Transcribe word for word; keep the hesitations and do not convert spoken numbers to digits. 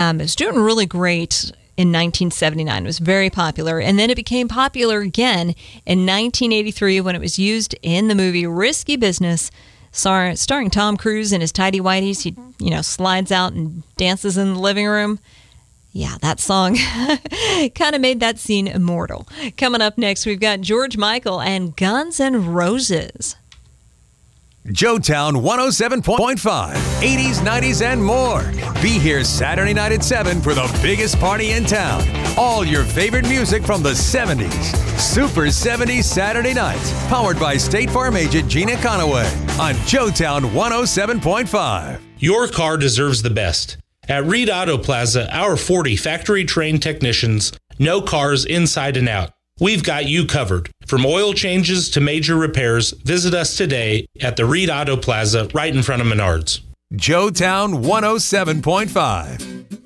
Um, it was doing really great in nineteen seventy-nine. It was very popular. And then it became popular again in nineteen eighty-three when it was used in the movie Risky Business, star- starring Tom Cruise in his tidy whities. He, you know, slides out and dances in the living room. Yeah, that song kind of made that scene immortal. Coming up next, we've got George Michael and Guns N' Roses. Joetown one oh seven point five, eighties, nineties, and more. Be here Saturday night at seven for the biggest party in town. All your favorite music from the seventies. Super seventies Saturday nights. Powered by State Farm agent Gina Conaway on Joetown one oh seven point five. Your car deserves the best. At Reed Auto Plaza, our forty factory-trained technicians know cars inside and out. We've got you covered. From oil changes to major repairs, visit us today at the Reed Auto Plaza right in front of Menards. Joetown one oh seven point five.